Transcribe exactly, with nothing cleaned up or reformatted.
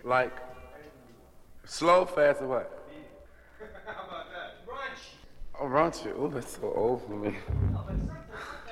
Like, slow, fast, or what? How about that? Brunch. Oh, raunchy. Oh, that's so old for me.